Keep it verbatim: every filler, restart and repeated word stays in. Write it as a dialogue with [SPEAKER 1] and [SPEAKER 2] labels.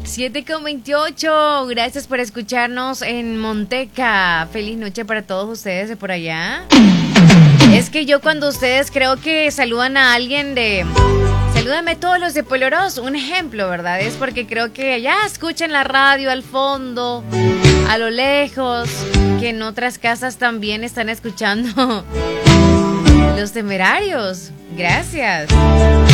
[SPEAKER 1] siete con veintiocho. Gracias por escucharnos en Monteca. Feliz noche para todos ustedes de por allá. Es que yo cuando ustedes creo que saludan a alguien de... Salúdame todos los de Polorós, un ejemplo, ¿verdad? Es porque creo que allá escuchan la radio al fondo, a lo lejos, que en otras casas también están escuchando Los Temerarios. Gracias.